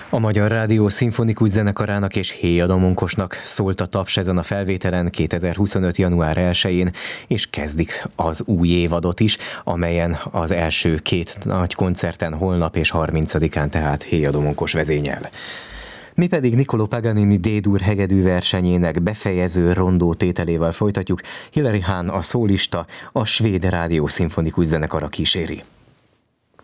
A Magyar Rádió Szimfonikus Zenekarának és Héja Domonkosnak szólt a taps ezen a felvételen 2025. január 1-én, és kezdik az új évadot is, amelyen az első két nagy koncerten holnap és 30-án tehát Héja Domonkos vezényel. Mi pedig Niccolò Paganini D-dur hegedű versenyének befejező rondó tételével folytatjuk. Hilary Hahn, a szólista, a Svéd Rádió Szimfonikus Zenekara kíséri.